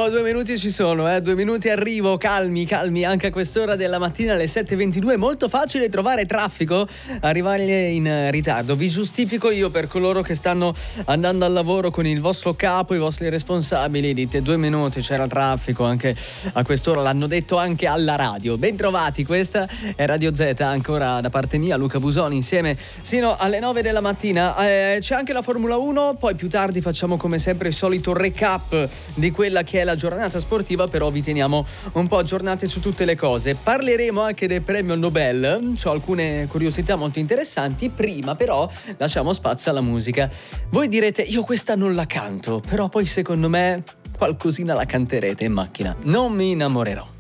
2 minuti ci sono, 2 minuti arrivo, calmi anche a quest'ora della mattina alle 7:22. Molto facile trovare traffico, arrivare in ritardo. Vi giustifico io per coloro che stanno andando al lavoro con il vostro capo, i vostri responsabili. Dite 2 minuti, c'era traffico anche a quest'ora, l'hanno detto anche alla radio. Bentrovati, questa è Radio Z, ancora da parte mia, Luca Busoni, insieme sino alle 9 della mattina. C'è anche la Formula 1, poi più tardi facciamo come sempre il solito recap di quella che è la giornata sportiva, però vi teniamo un po' aggiornati su tutte le cose. Parleremo anche del premio Nobel, c'ho alcune curiosità molto interessanti. Prima però lasciamo spazio alla musica. Voi direte io questa non la canto, però poi secondo me qualcosina la canterete in macchina. Non mi innamorerò.